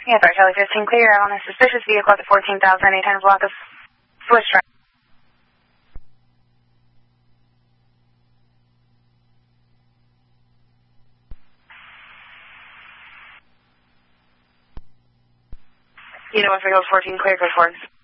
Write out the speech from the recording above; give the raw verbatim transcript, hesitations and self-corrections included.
Yes, sir. Charlie fifteen clear on a suspicious vehicle at the fourteen thousand eight hundred block of Swiss Drive. You know what, for fourteen clear, good for